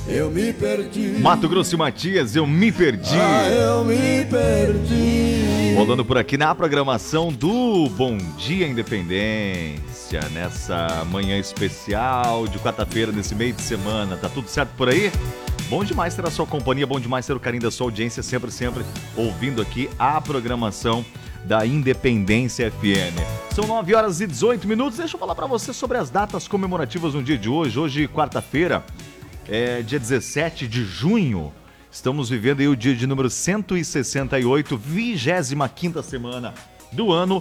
eu me perdi. Mato Grosso e Matias, eu me perdi. Eu me perdi. Rolando por aqui na programação do Bom Dia Independência, nessa manhã especial de quarta-feira, nesse meio de semana. Tá tudo certo por aí? Bom demais ter a sua companhia, bom demais ter o carinho da sua audiência, sempre ouvindo aqui a programação da Independência FM. São 9 horas e 18 minutos. Deixa eu falar para você sobre as datas comemorativas no dia de hoje. Hoje, quarta-feira, dia 17 de junho. Estamos vivendo aí o dia de número 168, 25ª semana do ano.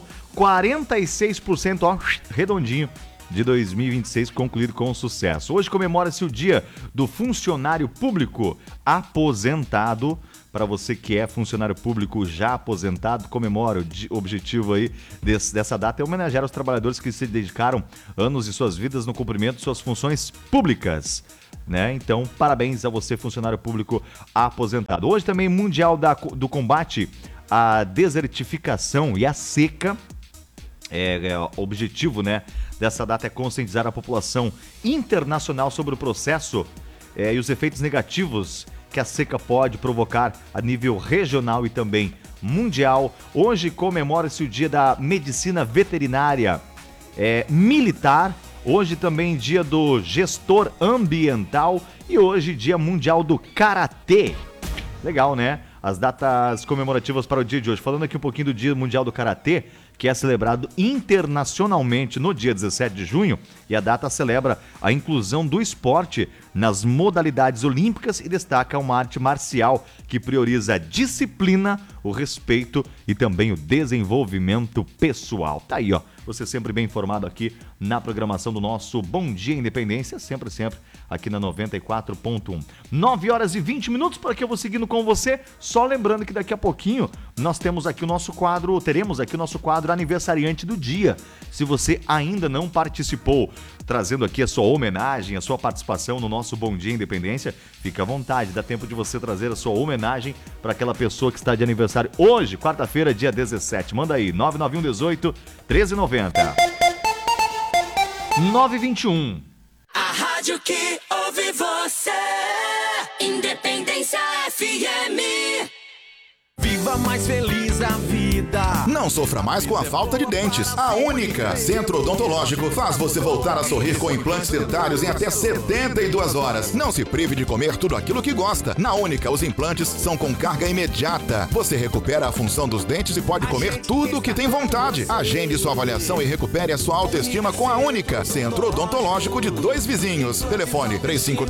46%, ó, redondinho, de 2026 concluído com sucesso. Hoje comemora-se o dia do funcionário público aposentado. Para você que é funcionário público já aposentado, comemora. O objetivo aí dessa data é homenagear os trabalhadores que se dedicaram anos de suas vidas no cumprimento de suas funções públicas, né? Então, parabéns a você, funcionário público aposentado. Hoje também Mundial do Combate à Desertificação e à Seca. O objetivo, né, dessa data é conscientizar a população internacional sobre o processo e os efeitos negativos que a seca pode provocar a nível regional e também mundial. Hoje comemora-se o dia da medicina veterinária militar. Hoje também dia do gestor ambiental e hoje dia mundial do karatê. Legal, né? As datas comemorativas para o dia de hoje. Falando aqui um pouquinho do dia mundial do karatê, que é celebrado internacionalmente no dia 17 de junho, e a data celebra a inclusão do esporte nas modalidades olímpicas e destaca uma arte marcial que prioriza a disciplina, o respeito e também o desenvolvimento pessoal. Tá aí, ó, você sempre bem informado aqui na programação do nosso Bom Dia Independência, sempre aqui na 94.1. 9 horas e 20 minutos, por aqui eu vou seguindo com você, só lembrando que daqui a pouquinho nós teremos aqui o nosso quadro aniversariante do dia. Se você ainda não participou, trazendo aqui a sua homenagem, a sua participação no nosso Bom Dia Independência, fica à vontade, dá tempo de você trazer a sua homenagem para aquela pessoa que está de aniversário hoje, quarta-feira, dia 17. Manda aí, 99118 1390. 921. A rádio que ouve você, Independência FM. Viva mais feliz a vida. Não sofra mais com a falta de dentes. A Única Centro Odontológico faz você voltar a sorrir com implantes dentários em até 72 horas. Não se prive de comer tudo aquilo que gosta. Na Única, os implantes são com carga imediata. Você recupera a função dos dentes e pode comer tudo o que tem vontade. Agende sua avaliação e recupere a sua autoestima com a Única Centro Odontológico de Dois Vizinhos. Telefone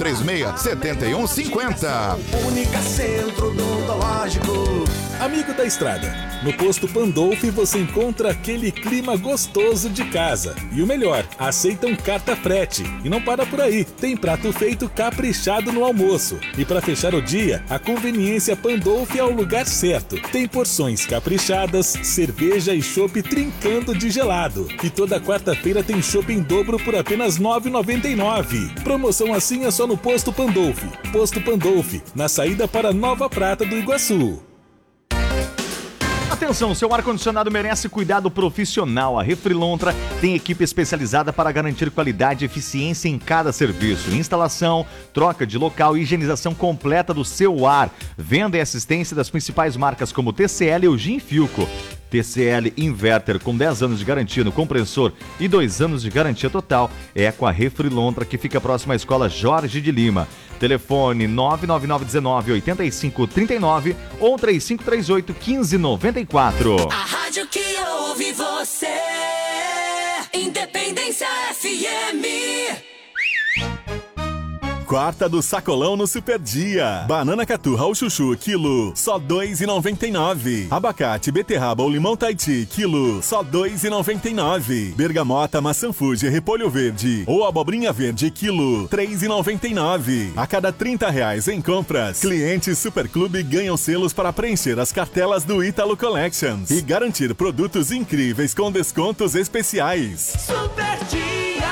3536-7150. Única Centro Odontológico. Amigo da estrada, no posto Pandolfi você encontra aquele clima gostoso de casa. E o melhor, aceitam carta frete. E não para por aí, tem prato feito caprichado no almoço. E para fechar o dia, a conveniência Pandolfi é o lugar certo. Tem porções caprichadas, cerveja e chopp trincando de gelado. E toda quarta-feira tem chopp em dobro por apenas R$ 9,99. Promoção assim é só no posto Pandolfi. Posto Pandolfi, na saída para Nova Prata do Iguaçu. Atenção, seu ar-condicionado merece cuidado profissional. A Refrilontra tem equipe especializada para garantir qualidade e eficiência em cada serviço. Instalação, troca de local e higienização completa do seu ar. Venda e assistência das principais marcas como TCL e Eugene Filco. TCL Inverter com 10 anos de garantia no compressor e 2 anos de garantia total é com a Refrilontra, que fica próxima à Escola Jorge de Lima. Telefone 99919-8539 ou 3538-1594. A rádio que ouve você, Independência FM. Quarta do sacolão no Super Dia. Banana caturra ou chuchu, quilo, só R$ 2,99. Abacate, beterraba ou limão Tahiti, quilo, só R$ 2,99. Bergamota, maçã Fuji, repolho verde ou abobrinha verde, quilo, R$ 3,99. A cada R$30 em compras, clientes Superclube ganham selos para preencher as cartelas do Ítalo Collections e garantir produtos incríveis com descontos especiais. Super Dia.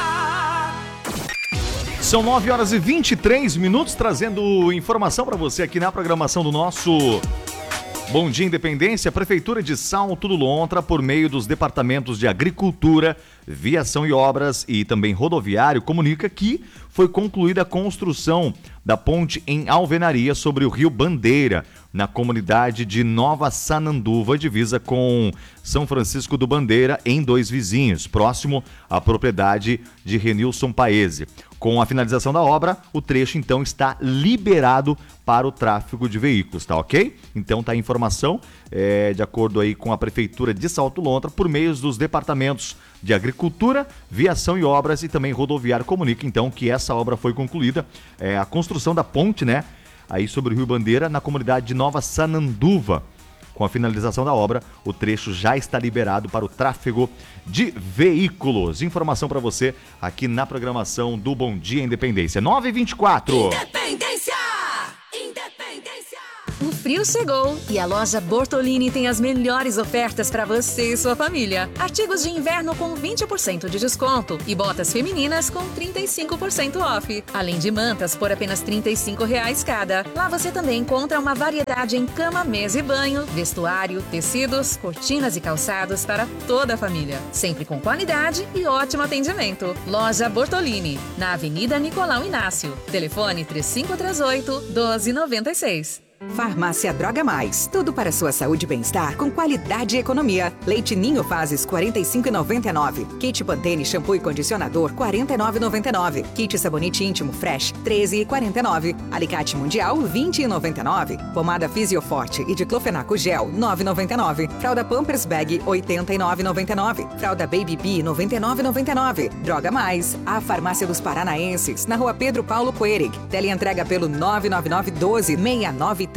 São 9 horas e 23 minutos, trazendo informação para você aqui na programação do nosso Bom dia, Independência. Prefeitura de Salto do Lontra, por meio dos departamentos de Agricultura, Viação e Obras e também Rodoviário, comunica que foi concluída a construção da ponte em Alvenaria sobre o Rio Bandeira, na comunidade de Nova Sananduva, divisa com São Francisco do Bandeira, em Dois Vizinhos, próximo à propriedade de Renilson Paese. Com a finalização da obra, o trecho então está liberado para o tráfego de veículos, tá ok? Então tá a informação, de acordo aí com a Prefeitura de Salto Lontra, por meio dos departamentos de Agricultura, Viação e Obras e também Rodoviário, comunica então que essa obra foi concluída, a construção da ponte, né? Aí sobre o Rio Bandeira, na comunidade de Nova Sananduva. Com a finalização da obra, o trecho já está liberado para o tráfego de veículos. Informação para você aqui na programação do Bom Dia Independência. 9h24. Independência! Independência! O frio chegou e a loja Bortolini tem as melhores ofertas para você e sua família. Artigos de inverno com 20% de desconto e botas femininas com 35% off. Além de mantas por apenas R$ 35,00 cada. Lá você também encontra uma variedade em cama, mesa e banho, vestuário, tecidos, cortinas e calçados para toda a família. Sempre com qualidade e ótimo atendimento. Loja Bortolini, na Avenida Nicolau Inácio. Telefone 3538-1296. Farmácia Droga Mais. Tudo para sua saúde e bem-estar com qualidade e economia. Leite Ninho Fases, R$ 45,99. Kit Pantene Shampoo e Condicionador, R$ 49,99. Kit Sabonete Íntimo Fresh, R$ 13,49. Alicate Mundial, R$ 20,99. Pomada Fisioforte e Diclofenaco Gel, R$ 9,99. Fralda Pampers Bag, R$ 89,99. Fralda Baby Bee, R$ 99,99. Droga Mais, a Farmácia dos Paranaenses, na Rua Pedro Paulo Coerig. Teleentrega pelo 999-12-6913.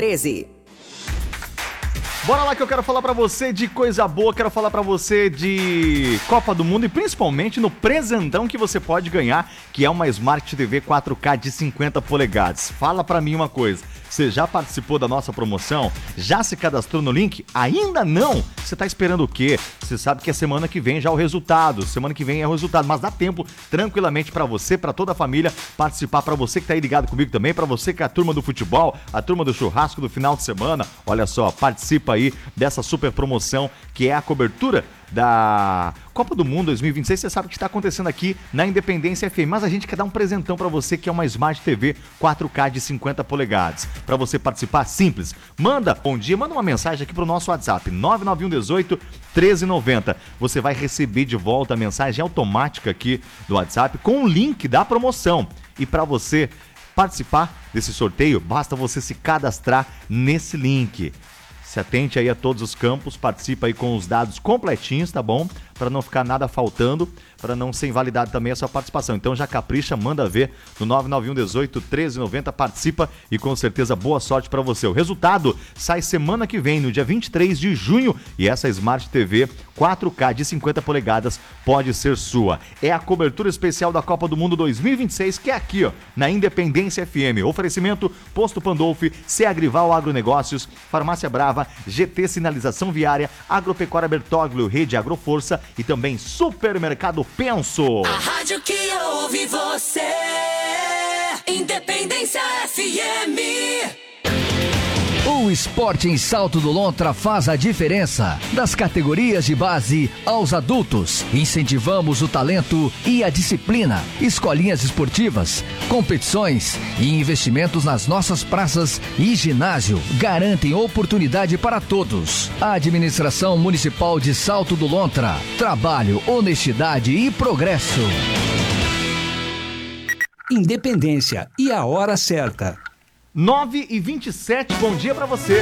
Bora lá que eu quero falar pra você de coisa boa, quero falar pra você de Copa do Mundo e principalmente no presentão que você pode ganhar, que é uma Smart TV 4K de 50 polegadas. Fala pra mim uma coisa, você já participou da nossa promoção? Já se cadastrou no link? Ainda não? Você tá esperando o quê? Você sabe que é semana que vem já o resultado, semana que vem é o resultado, mas dá tempo tranquilamente pra você, pra toda a família participar, pra você que tá aí ligado comigo também, pra você que é a turma do futebol, a turma do churrasco do final de semana, olha só, participa aí dessa super promoção que é a cobertura da Copa do Mundo 2026, você sabe o que está acontecendo aqui na Independência FM, mas a gente quer dar um presentão para você que é uma Smart TV 4K de 50 polegadas. Para você participar, simples, manda uma mensagem aqui pro nosso WhatsApp, 99118-1390. Você vai receber de volta a mensagem automática aqui do WhatsApp com o link da promoção. E para você participar desse sorteio, basta você se cadastrar nesse link. Se atente aí a todos os campos, participa aí com os dados completinhos, tá bom? Para não ficar nada faltando, para não ser invalidado também a sua participação. Então já capricha, manda ver no 99118-1390, participa e com certeza boa sorte para você. O resultado sai semana que vem, no dia 23 de junho, e essa Smart TV 4K de 50 polegadas pode ser sua. É a cobertura especial da Copa do Mundo 2026, que é aqui, ó, na Independência FM. Oferecimento Posto Pandolfi, Ceagrival Agronegócios, Farmácia Brava, GT Sinalização Viária, Agropecuária Bertoglio, Rede Agroforça e também Supermercado Penso. A rádio que ouve você, Independência FM. O esporte em Salto do Lontra faz a diferença. Das categorias de base aos adultos, incentivamos o talento e a disciplina. Escolinhas esportivas, competições e investimentos nas nossas praças e ginásio garantem oportunidade para todos. A Administração Municipal de Salto do Lontra. Trabalho, honestidade e progresso. Independência e a hora certa. 9h27, bom dia pra você.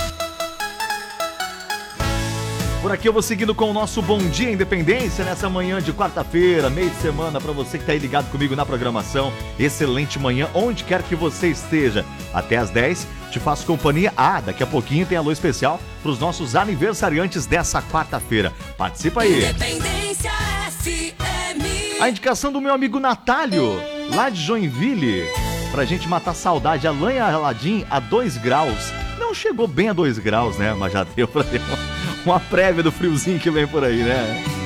Por aqui eu vou seguindo com o nosso Bom Dia Independência nessa manhã de quarta-feira, meio de semana, pra você que tá aí ligado comigo na programação. Excelente manhã, onde quer que você esteja. Até às 10, te faço companhia. Daqui a pouquinho tem alô especial pros nossos aniversariantes dessa quarta-feira. Participa aí. Independência FM. A indicação do meu amigo Natálio, lá de Joinville. Pra gente matar saudade, a Lanha Aladim a 2 graus. Não chegou bem a 2 graus, né? Mas já deu pra ter uma prévia do friozinho que vem por aí, né?